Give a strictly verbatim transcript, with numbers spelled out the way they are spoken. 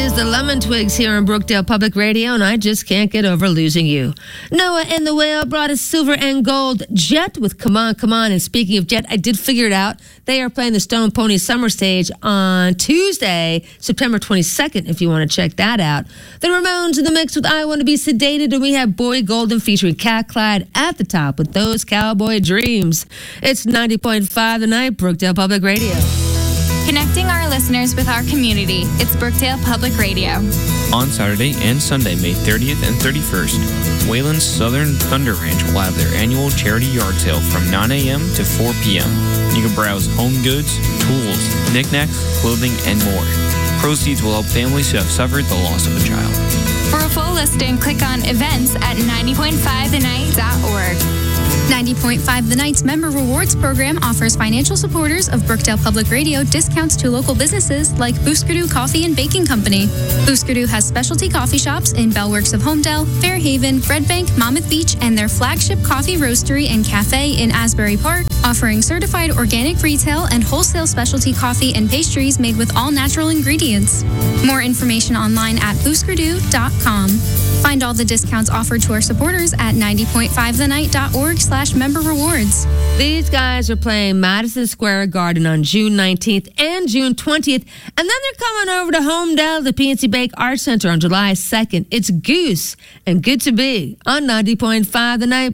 is the Lemon Twigs here on Brookdale Public Radio, and I just can't get over losing you. Noah and the Whale brought us silver and gold. Jet with Come On, Come On. And speaking of Jet, I did figure it out. They are playing the Stone Pony Summer Stage on Tuesday, September twenty-second, if you want to check that out. The Ramones in the mix with I Want to Be Sedated, and we have Boy Golden featuring Cat Clyde at the top with Those Cowboy Dreams. It's ninety point five The Night, Brookdale Public Radio. Connecting our listeners with our community, it's Brookdale Public Radio. On Saturday and Sunday, May thirtieth and thirty-first, Wayland's Southern Thunder Ranch will have their annual charity yard sale from nine a.m. to four p.m. You can browse home goods, tools, knickknacks, clothing, and more. Proceeds will help families who have suffered the loss of a child. For a full listing, click on events at ninety point five the night dot org. ninety point five The Night's Member Rewards Program offers financial supporters of Brookdale Public Radio discounts to local businesses like Booskerdoo Coffee and Baking Company. Booskerdoo has specialty coffee shops in Bellworks of Homedale, Fairhaven, Red Bank, Monmouth Beach, and their flagship coffee roastery and cafe in Asbury Park, offering certified organic retail and wholesale specialty coffee and pastries made with all natural ingredients. More information online at booskerdoo dot com. Find all the discounts offered to our supporters at ninety point five the night dot org slash member rewards. These guys are playing Madison Square Garden on June nineteenth and June twentieth, and then they're coming over to Homedale, the P N C Bank Arts Center on July second. It's Goose and Good to Be on ninety point five The Night.